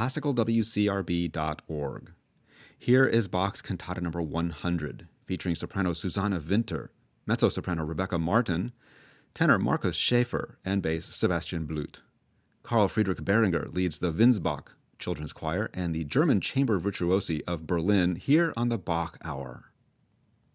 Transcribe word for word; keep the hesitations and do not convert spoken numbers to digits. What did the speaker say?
classical w c r b dot org. Here is Bach's Cantata number one hundred, featuring soprano Susanna Winter, mezzo-soprano Rebecca Martin, tenor Markus Schäfer, and bass Sebastian Blut. Carl Friedrich Behringer leads the Winsbach Children's Choir and the German Chamber Virtuosi of Berlin here on the Bach Hour.